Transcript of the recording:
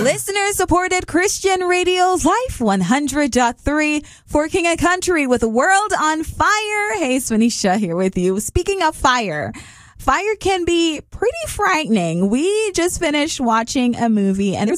Listener-supported Christian radio's Life 100.3 for King and Country with the world on fire. Hey, Swanisha here with you. Speaking of fire can be pretty frightening. We just finished watching a movie and